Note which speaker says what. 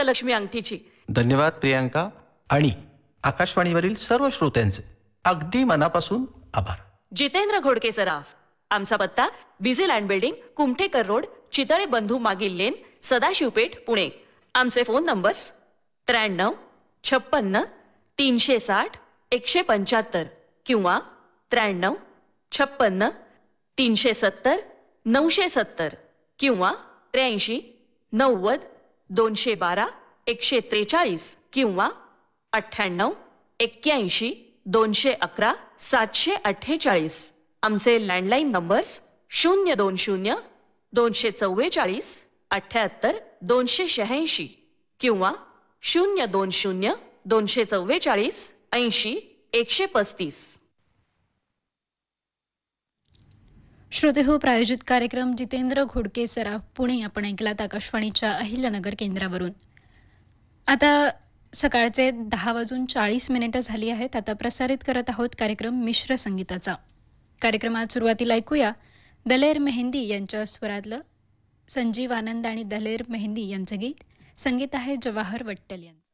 Speaker 1: अष्टलक्ष्मी अंगठीची.
Speaker 2: धन्यवाद प्रियांका. आणि आकाशवाणीवरील सर्व श्रोत्यांचे अगदी मनापासून आभार.
Speaker 1: जितेंद्र घोडके सराफ. आमचा पत्ता busy land building, Kumthekar road, Chitale बंधू मागील लेन, सदाशिवपेठ, पुणे. आमचे फोन नंबर्स 93 56 360 175 किंवा 93 56 370 970 किंवा 83 90 212 143 किंवा 98 81 211 748. आमचे लँडलाईन नंबर्स 020 244 78 286 किंवा 020 244 80 135.
Speaker 3: श्रोते हो, प्रायोजित कार्यक्रम जितेंद्र घोडके सराफ पुणे आपण ऐकलात आकाशवाणीच्या अहिल्यानगर केंद्रावरून. आता सकाळचे 10:40 झाली आहेत. आता प्रसारित करत आहोत कार्यक्रम मिश्र संगीताचा. कार्यक्रमात सुरुवातीला ऐकूया दलेर मेहंदी यांच्या स्वरातलं संजीव आनंद आणि दलेर मेहंदी यांचं गीत. संगीत आहे जवाहर वट्टल यांचं.